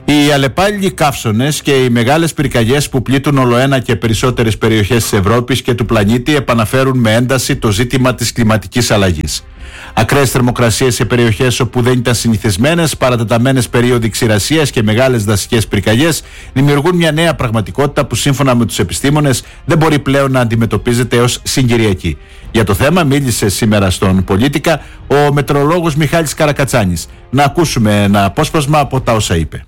Οι αλλεπάλληλοι καύσωνες και οι μεγάλες πυρκαγιές που πλήττουν ολοένα και περισσότερες περιοχές της Ευρώπης και του πλανήτη επαναφέρουν με ένταση το ζήτημα της κλιματικής αλλαγής. Ακραίες θερμοκρασίες σε περιοχές όπου δεν ήταν συνηθισμένες, παρατεταμένες περίοδοι ξηρασίας και μεγάλες δασικές πυρκαγιές δημιουργούν μια νέα πραγματικότητα που σύμφωνα με τους επιστήμονες δεν μπορεί πλέον να αντιμετωπίζεται ως συγκυριακή. Για το θέμα μίλησε σήμερα στον Πολίτικα ο μετεωρολόγος Μιχάλης Καρακατσάνης. Να ακούσουμε ένα απόσπασμα από τα όσα είπε.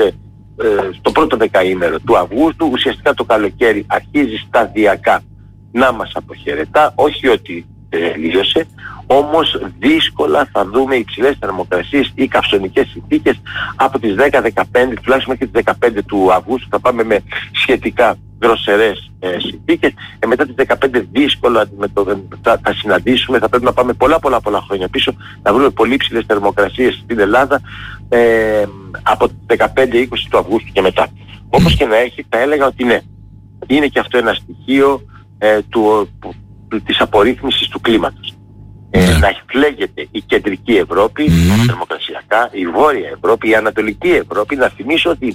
Στο πρώτο δεκαήμερο του Αυγούστου ουσιαστικά το καλοκαίρι αρχίζει σταδιακά να μας αποχαιρετά, όχι ότι τελείωσε, όμως δύσκολα θα δούμε υψηλές θερμοκρασίες ή καυσονικές συνθήκες από τις 10-15, τουλάχιστον μέχρι τις 15 του Αυγούστου θα πάμε με σχετικά δροσερές συνθήκες. Μετά τις 15 δύσκολα θα συναντήσουμε, θα πρέπει να πάμε πολλά χρόνια πίσω, να βρούμε πολύ υψηλές θερμοκρασίες στην Ελλάδα από τις 15-20 του Αυγούστου και μετά. Όπως και να έχει, θα έλεγα ότι ναι, είναι και αυτό ένα στοιχείο της απορρίθμισης του κλίματος. Να φλέγεται η κεντρική Ευρώπη θερμοκρασιακά, η βόρεια Ευρώπη, η ανατολική Ευρώπη. Να θυμίσω ότι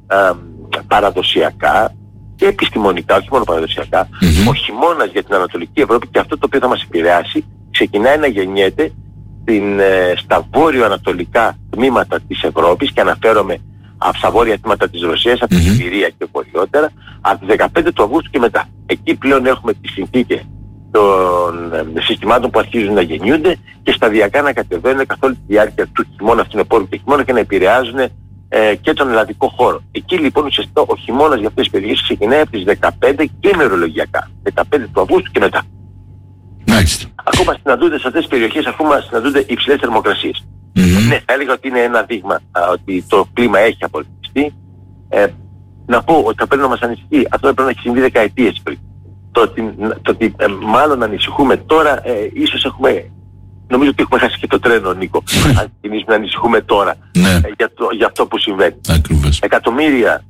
παραδοσιακά και επιστημονικά, όχι μόνο παραδοσιακά, ο χειμώνας για την Ανατολική Ευρώπη και αυτό το οποίο θα μας επηρεάσει ξεκινάει να γεννιέται στα βόρειο-ανατολικά τμήματα της Ευρώπης, και αναφέρομαι από τα βόρεια τμήματα της Ρωσίας, από τη Σιβηρία και βορειότερα, από τις 15 του Αυγούστου και μετά. Εκεί πλέον έχουμε τις συνθήκες των συστημάτων που αρχίζουν να γεννιούνται και σταδιακά να κατεβαίνουν καθ' όλη τη διάρκεια του χειμώνα, φθινοπόρου και χειμώνα, και να επηρεάζουν και τον ελλαδικό χώρο. Εκεί λοιπόν ουσιαστικά ο χειμώνας για αυτές τις περιοχές ξεκινάει από τις 15 και ημερολογιακά, 15 του Αυγούστου και μετά. Ακόμα συναντούνται σε αυτές τις περιοχές, ακόμα συναντούνται υψηλές θερμοκρασίες. Ναι, θα έλεγα ότι είναι ένα δείγμα ότι το κλίμα έχει απολυτιστεί. Να πω ότι θα πρέπει να μας ανησυχεί, αυτό πρέπει να έχει συμβεί δεκαετίες πριν. Το ότι μάλλον ανησυχούμε τώρα, ίσως νομίζω ότι έχουμε χάσει και το τρένο, Νίκο. Αν ξεκινήσουμε να ανησυχούμε τώρα για αυτό που συμβαίνει. Ακριβώς. Εκατομμύρια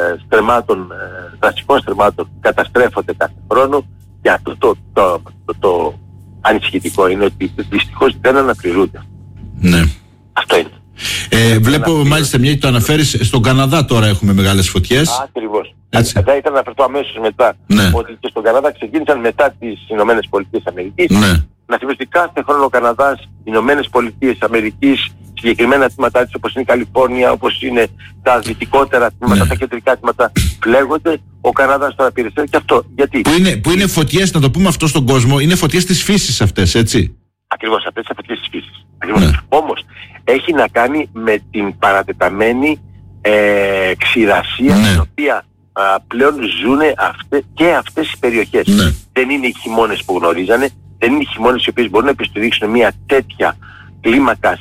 δασικών στρεμμάτων καταστρέφονται κάθε χρόνο, και αυτό το ανησυχητικό είναι ότι δυστυχώς δεν αναπληρούνται. Ναι. Αυτό είναι. Βλέπω μάλιστα μια και το αναφέρεις, στον Καναδά τώρα έχουμε μεγάλες φωτιές. Ακριβώς. Θα ήθελα να αναφερθώ αμέσως μετά ότι και στον Καναδά ξεκίνησαν μετά τις Ηνωμένες Πολιτείες Αμερικής. Να θυμίσω ότι κάθε χρόνο ο Καναδάς, οι Ηνωμένες Πολιτείες Αμερικής, συγκεκριμένα τμήματά της όπως είναι η Καλιφόρνια, όπως είναι τα δυτικότερα τμήματα, τα κεντρικά τμήματα, πλέγονται. Ο Καναδάς τώρα πήρε και αυτό. Γιατί? Που είναι φωτιές, να το πούμε αυτό στον κόσμο, είναι φωτιές της φύσης αυτές, έτσι. Ακριβώς, αυτές είναι φωτιές της φύσης. Όμως έχει να κάνει με την παρατεταμένη ξηρασία την οποία πλέον ζουν και αυτές οι περιοχές. Δεν είναι οι χειμώνες που γνωρίζανε, δεν είναι οι χειμώνες οι οποίες μπορούν να επιστηρίξουν μια τέτοια κλίμακας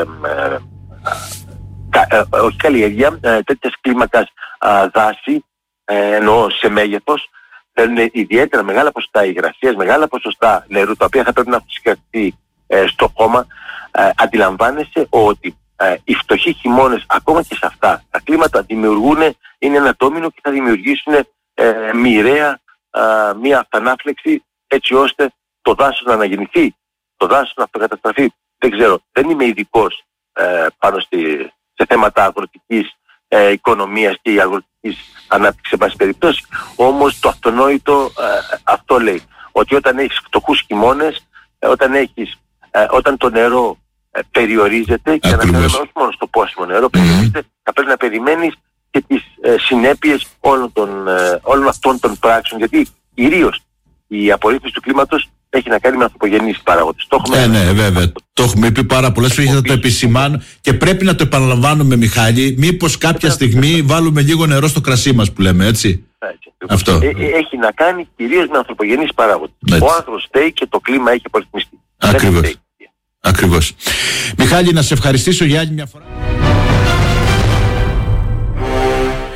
όχι καλλιέργεια, τέτοιας κλίμακας δάση, εννοώ σε μέγεθος. Θέλουν ιδιαίτερα μεγάλα ποσοστά υγρασίας, μεγάλα ποσοστά νερού, τα οποία θα πρέπει να έχουν συγκρατηθεί στο χώμα. Αντιλαμβάνεσαι ότι οι φτωχοί χειμώνες, ακόμα και σε αυτά τα κλίματα, είναι ένα ντόμινο και θα δημιουργήσουν μοιραία μία αυτανάφλεξη, έτσι ώστε το δάσος να αναγεννηθεί, το δάσος να αυτοκαταστραφεί. Δεν ξέρω, δεν είμαι ειδικός πάνω σε θέματα αγροτικής οικονομίας και αγροτικής ανάπτυξης σε πάση περιπτώσει. Όμως το αυτονόητο αυτό λέει, ότι όταν έχεις φτωχούς χειμώνες, όταν το νερό περιορίζεται, και αναφέρομαι όχι μόνο στο πόσιμο νερό, περιορίζεται, θα πρέπει να περιμένεις και τις συνέπειες όλων αυτών των πράξεων, γιατί κυρίως η απορρίθμιση του κλίματος έχει να κάνει με ανθρωπογενείς παράγοντες. Ναι, βέβαια. Το έχουμε πει πάρα πολλές φορές, θα το επισημάνω και πρέπει να το επαναλαμβάνουμε, Μιχάλη. Μήπως κάποια στιγμή βάλουμε λίγο νερό στο κρασί μας, που λέμε, έτσι. Αυτό. Έχει να κάνει κυρίως με ανθρωπογενείς παράγοντες. Ο άνθρωπος φταίει και το κλίμα έχει απορριθμιστεί. Ακριβώς. Μιχάλη, να σε ευχαριστήσω για άλλη μια φορά.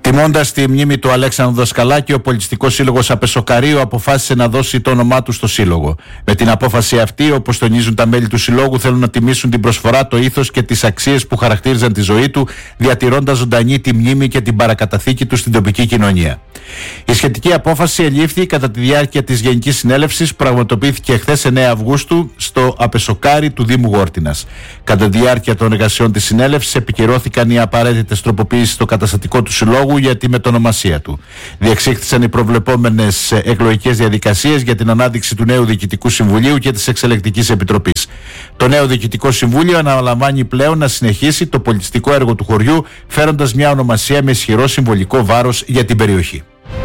Τιμώντας τη μνήμη του Αλέξανδρου Δασκαλάκη, ο Πολιτιστικός Σύλλογος Απεσοκαρίου αποφάσισε να δώσει το όνομά του στο Σύλλογο. Με την απόφαση αυτή, όπως τονίζουν τα μέλη του Συλλόγου, θέλουν να τιμήσουν την προσφορά, το ήθος και τις αξίες που χαρακτήριζαν τη ζωή του, διατηρώντας ζωντανή τη μνήμη και την παρακαταθήκη του στην τοπική κοινωνία. Η σχετική απόφαση ελήφθη κατά τη διάρκεια της Γενικής Συνέλευσης που πραγματοποιήθηκε χθες 9 Αυγούστου στο Απεσοκάρι του Δήμου Γόρτινας. Κατά τη διάρκεια των εργασιών της συνέλευσης επικυρώθηκαν οι απαραίτητες τροποποιήσεις στο καταστατικό του Συλλόγου για τη μετονομασία του. Διεξήχθησαν οι προβλεπόμενες εκλογικές διαδικασίες για την ανάδειξη του νέου Διοικητικού Συμβουλίου και της Εξελεκτικής Επιτροπής. Το νέο Διοικητικό Συμβούλιο αναλαμβάνει πλέον να συνεχίσει το πολιτιστικό έργο του χωριού, φέροντας μια ονομασία με ισχυρό συμβολικό βάρος για την περιοχή.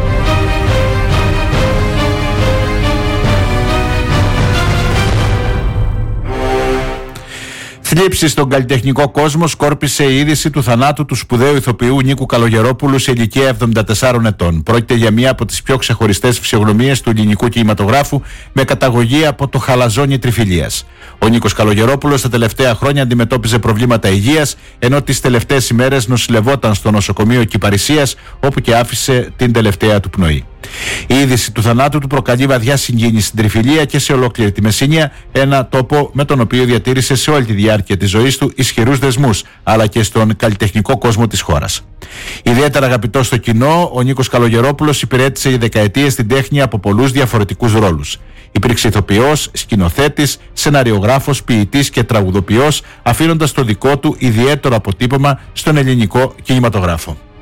Θλίψη στον καλλιτεχνικό κόσμο σκόρπισε η είδηση του θανάτου του σπουδαίου ηθοποιού Νίκου Καλογερόπουλου σε ηλικία 74 ετών. Πρόκειται για μία από τις πιο ξεχωριστές φυσιογνωμίες του ελληνικού κινηματογράφου, με καταγωγή από το χαλαζόνι Τριφυλίας. Ο Νίκος Καλογερόπουλος τα τελευταία χρόνια αντιμετώπιζε προβλήματα υγείας, ενώ τις τελευταίες ημέρες νοσηλευόταν στο νοσοκομείο Κυπαρισίας, όπου και άφησε την τελευταία του πνοή. Η είδηση του θανάτου του προκαλεί βαθιά συγκίνηση στην Τριφυλία και σε ολόκληρη τη Μεσσηνία, ένα τόπο με τον οποίο διατήρησε σε όλη τη διάρκεια της ζωής του ισχυρούς δεσμούς, αλλά και στον καλλιτεχνικό κόσμο της χώρας. Ιδιαίτερα αγαπητός στο κοινό, ο Νίκος Καλογερόπουλος υπηρέτησε για δεκαετίες την τέχνη από πολλούς διαφορετικούς ρόλους. Υπήρξε ηθοποιός, σκηνοθέτης, σεναριογράφος, ποιητής και τραγουδοποιός, αφήνοντας το δικό του ιδιαίτερο αποτύπωμα στον ελληνικό κινηματογράφο.